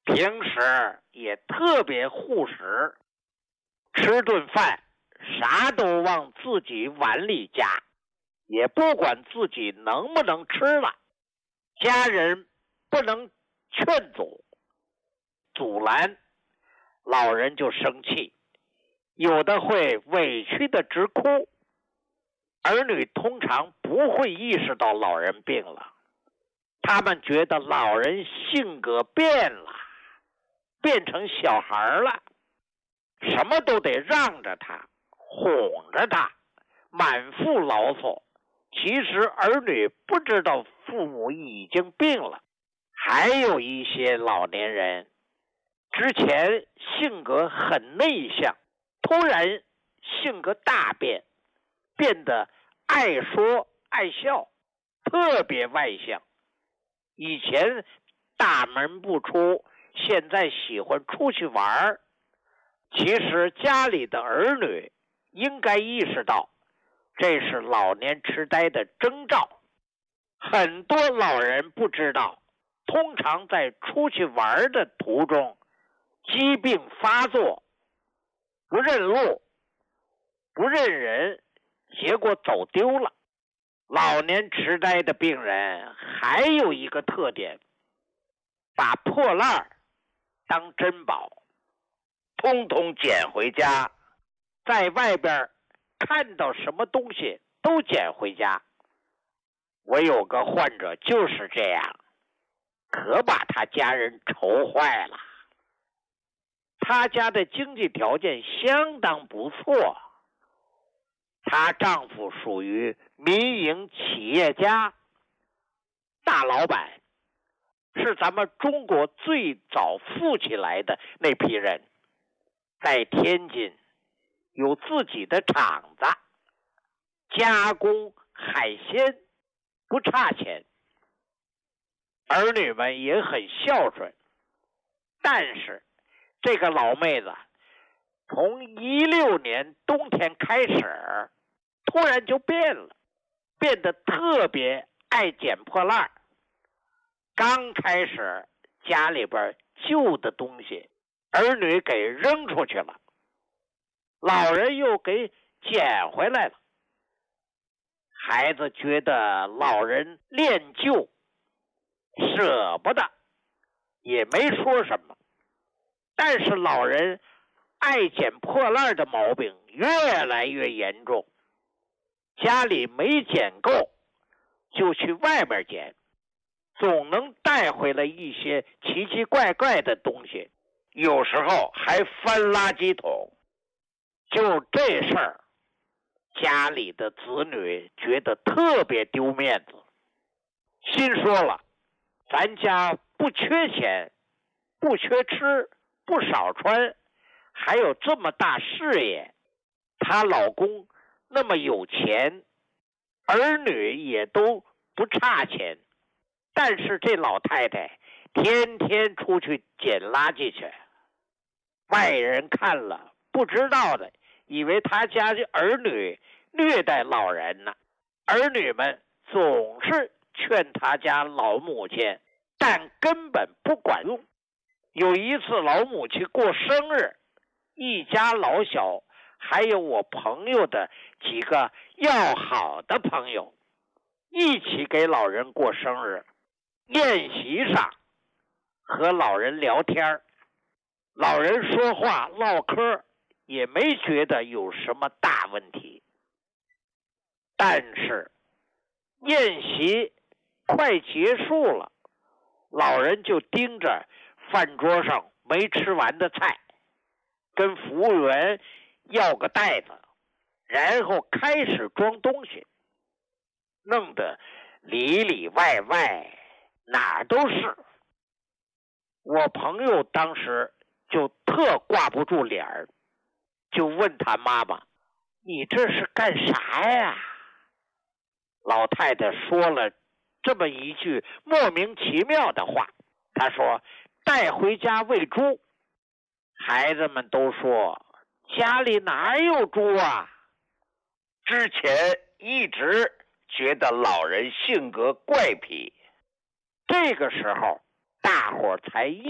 平时也特别护食，吃顿饭啥都往自己碗里夹，也不管自己能不能吃了，家人不能劝阻拦，老人就生气，有的会委屈的直哭。儿女通常不会意识到老人病了，他们觉得老人性格变了，变成小孩了，什么都得让着他，哄着他，满腹牢骚。其实儿女不知道父母已经病了。还有一些老年人之前性格很内向，突然性格大变，变得爱说爱笑，特别外向。以前大门不出，现在喜欢出去玩。其实家里的儿女应该意识到，这是老年痴呆的征兆。很多老人不知道，通常在出去玩的途中，疾病发作，不认路，不认人，结果走丢了。老年痴呆的病人还有一个特点，把破烂当珍宝，通通捡回家，在外边看到什么东西都捡回家。我有个患者就是这样，可把他家人愁坏了。他家的经济条件相当不错，她丈夫属于民营企业家，大老板，是咱们中国最早富起来的那批人，在天津有自己的厂子，加工海鲜，不差钱，儿女们也很孝顺。但是这个老妹子从16年冬天开始，突然就变了，变得特别爱捡破烂。刚开始家里边旧的东西，儿女给扔出去了，老人又给捡回来了。孩子觉得老人恋旧，舍不得，也没说什么。但是老人爱捡破烂的毛病越来越严重，家里没捡够，就去外面捡，总能带回来一些奇奇怪怪的东西，有时候还翻垃圾桶。就这事儿，家里的子女觉得特别丢面子，心说了，咱家不缺钱，不缺吃，不少穿，还有这么大事业，她老公那么有钱，儿女也都不差钱，但是这老太太天天出去捡垃圾去，外人看了不知道的以为他家的儿女虐待老人呢。儿女们总是劝他家老母亲，但根本不管用。有一次老母亲过生日，一家老小还有我朋友的几个要好的朋友一起给老人过生日。宴席上和老人聊天，老人说话唠嗑也没觉得有什么大问题。但是宴席快结束了，老人就盯着饭桌上没吃完的菜，跟服务员要个袋子，然后开始装东西，弄得里里外外哪儿都是。我朋友当时就特挂不住脸儿，就问他妈妈，你这是干啥呀？老太太说了这么一句莫名其妙的话，她说带回家喂猪。孩子们都说家里哪有猪啊？之前一直觉得老人性格怪癖，这个时候大伙才